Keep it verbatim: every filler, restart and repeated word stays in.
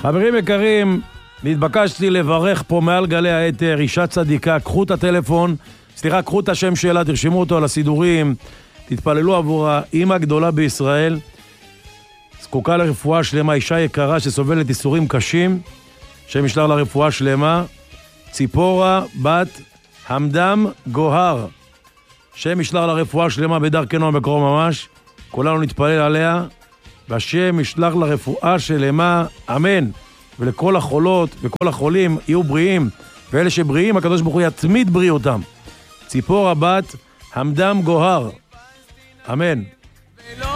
חברים יקרים, נתבקשתי לברך פה מעל גלי היתר, אישה צדיקה, קחו את הטלפון, סליחה, קחו את השם שלה, תרשמו אותו על הסידורים, תתפללו עבורה, אמא גדולה בישראל, זקוקה לרפואה שלמה, אישה יקרה שסובלת איסורים קשים, שם ישלח לרפואה שלמה, ציפורה בת המדם גוהר, שם ישלח לרפואה שלמה בדרכנו המקרוב ממש, כולנו נתפלל עליה, והשם ישלח לרפואה שלמה, אמן. ולכל החולות וכל החולים יהיו בריאים, ואלה שבריאים, הקדוש ברוך הוא יתמיד בריאותם. ציפורה בת המדם גוהר, אמן.